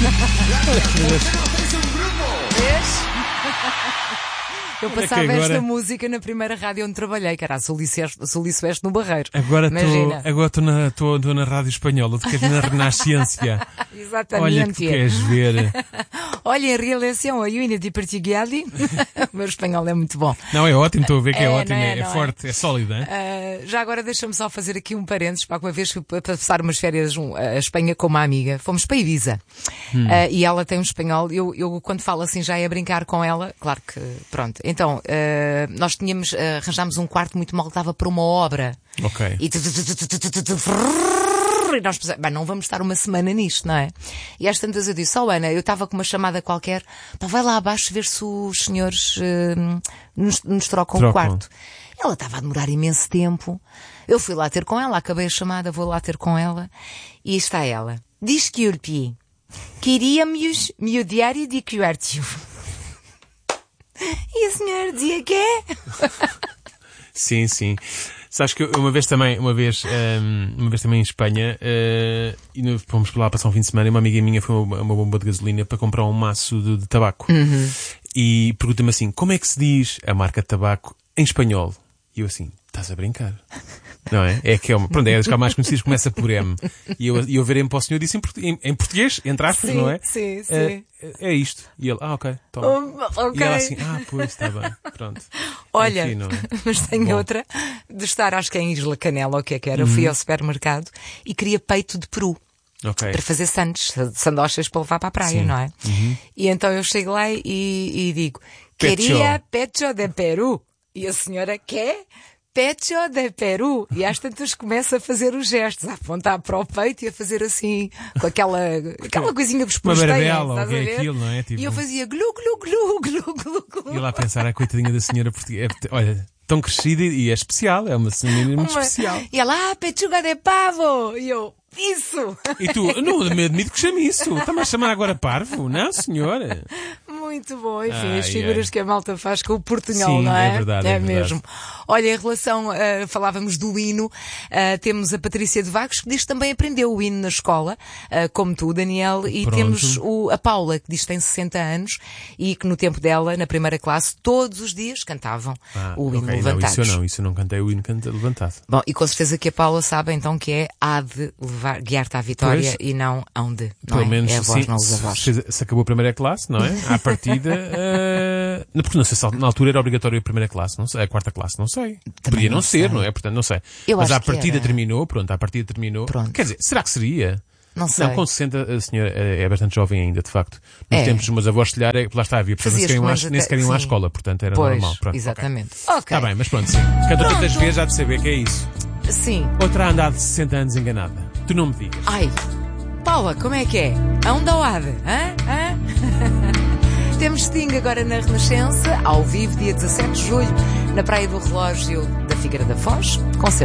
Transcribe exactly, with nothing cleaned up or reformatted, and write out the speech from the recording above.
Vês? Eu passava agora... esta música na primeira rádio onde trabalhei, que era a Sul e Sueste no Barreiro. Agora estou na, tô, tô na rádio espanhola, tu queres ir na Renascência. Exatamente. Olha que tu queres ver. Olha, em relação a Unity Partigali, o meu espanhol é muito bom. Não, é ótimo, estou a ver que é, é ótimo, é, é forte, é, é sólido. Hein? Uh, já agora deixa-me só fazer aqui um parênteses, para uma vez fui para passar umas férias a Espanha com uma amiga. Fomos para Ibiza. Hum. Uh, e ela tem um espanhol, eu, eu quando falo assim já é brincar com ela, claro que, pronto. Então, uh, nós tínhamos, uh, arranjámos um quarto muito mal que dava para uma obra. Ok. E e nós pensamos, bem, não vamos estar uma semana nisto, não é? E às tantas eu disse, ó oh, Ana, eu estava com uma chamada qualquer, pá, vai lá abaixo ver se os senhores uh, nos, nos trocam, trocam o quarto. Ela estava a demorar imenso tempo. Eu fui lá ter com ela, acabei a chamada, vou lá ter com ela. E está ela. Desculpe, queríamos meu diário de quarto. E a senhora dizia que é? Sim, sim. Sabes que uma vez também, uma vez, um, uma vez também em Espanha, uh, e fomos lá passar um fim de semana e uma amiga minha foi a uma, uma bomba de gasolina para comprar um maço de, de tabaco. Uhum. E pergunta-me assim, como é que se diz a marca de tabaco em espanhol? E eu assim, estás a brincar? Não é? É que é uma, pronto, é das que há mais conhecidas, começa por M. E eu, eu virei-me para o senhor e disse em, em, em português, entre aspas, sim, não é? Sim, sim. É, é isto. E ele, ah, ok, toma. Oh, okay. E ela assim, ah, pois, está bem, pronto. Olha, Enfim, não é? mas tenho Bom. outra, de estar, acho que é em Isla Canela, ou o que é que era. Uhum. Fui ao supermercado e queria peito de peru. Okay. Para fazer sandes, sandochas para levar para a praia, Sim. não é? Uhum. E então eu chego lá e, e digo, Pecho. queria pecho de peru. E a senhora quer pecho de peru. E às tantas começa a fazer os gestos, a apontar para o peito e a fazer assim, com aquela, aquela coisinha que os uma têm, barbela, ou que é aquilo, não é? Tipo... E eu fazia glu, glu, glu, glu, glu, glu. E lá a pensar, a coitadinha da senhora portuguesa, olha, tão crescida e é especial, é uma senhora muito uma... especial. E ela, ah, pechuga de pavo. E eu, isso! E tu, não, me admito que chame isso. Está-me a chamar agora parvo? Não, senhora. Muito bom, enfim, ai, as figuras ai. que a malta faz com o portunhol, Sim, não é? é verdade, é, é verdade. mesmo. Olha, em relação, uh, falávamos do hino, uh, temos a Patrícia de Vagos, que diz que também aprendeu o hino na escola, uh, como tu, Daniel, e Pronto. temos o, a Paula, que diz que tem sessenta anos e que no tempo dela, na primeira classe, todos os dias cantavam ah, o hino okay, levantados. Não, isso eu não, isso eu não cantei o hino levantado. Bom, e com certeza que a Paula sabe então que é há de levar, guiar-te à vitória pois, e não hão de, não pelo é? menos, é a voz, sim, não usa a voz. Se, se acabou a primeira classe, não é? À partida, uh, porque não sei se na altura era obrigatório a primeira classe, não sei, a quarta classe, não sei. Também Podia não, não ser, sei. não é? Portanto, não sei. Eu Mas acho à partida era... terminou, pronto, à partida terminou. Pronto. Quer dizer, será que seria? Não sei. Não, com sessenta a senhora é bastante jovem ainda, de facto. Nos é. tempos dos meus avós, se calhar, é, lá está, havia pessoas que nem sequer iam à escola, portanto era pois, normal. Pronto, exatamente. Está okay. okay. bem, mas pronto, sim. Cantou tantas vezes, já de saber que é isso. Sim. Outra a andar de sessenta anos enganada. Tu não me digas. Ai, Paula, como é que é? Aonde ou há de? Hã? Hã? Temos Sting agora na Renascença, ao vivo, dia dezassete de julho, na Praia do Relógio da Figueira da Foz, com